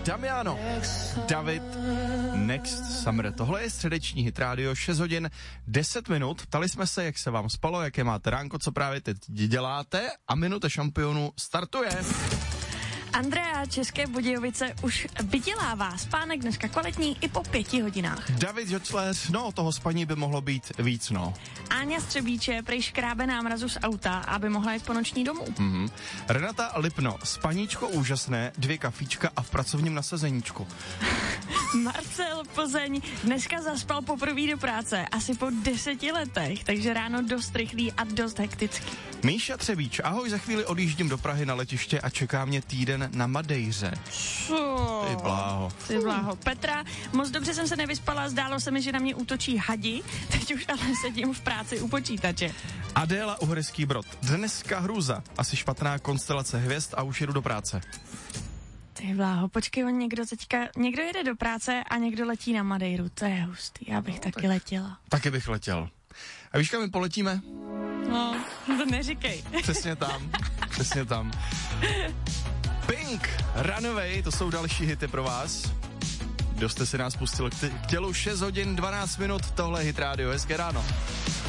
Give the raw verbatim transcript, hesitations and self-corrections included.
Damiano, David, Next Summer. Tohle je středeční Hit Radio, šest hodin deset minut. Ptali jsme se, jak se vám spalo, jaké máte ránko, co právě teď děláte a minuta šampionu startuje. Andrea, České Budějovice už vydělává. Spánek dneska kvalitní i po pěti hodinách. David Jočler, no toho spaní by mohlo být víc, no. Áňa Střebíče prej škrábe námrazu z auta, aby mohla jít po noční domů. Mm-hmm. Renata Lipno, spaníčko úžasné, dvě kafíčka a v pracovním nasazeníčku. Marcel Plzeň dneska zaspal poprvé do práce, asi po deseti letech, takže ráno dost rychlý a dost hektický. Míša Třebíč, ahoj, za chvíli odjíždím do Prahy na letiště a čeká mě týden na Madejře. Co? Ty bláho. Ty bláho. Petra, moc dobře jsem se nevyspala, zdálo se mi, že na mě útočí hadi, teď už ale sedím v práci u počítače. Adéla Uherský Brod, dneska hrůza, asi špatná konstelace hvězd a už jedu do práce. Ty bláho, počkej, on někdo teďka, někdo jede do práce a někdo letí na Madejru, to je hustý, já bych no, taky tak, letěla. Taky bych letěl. A víš, kam my poletíme? No, to neříkej. Přesně tam, přesně tam. Pink, Runaway, to jsou další hity pro vás. Kdo jste si nás pustil k tělu, šest hodin dvanáct minut, tohle Hit Radio, hezké ráno.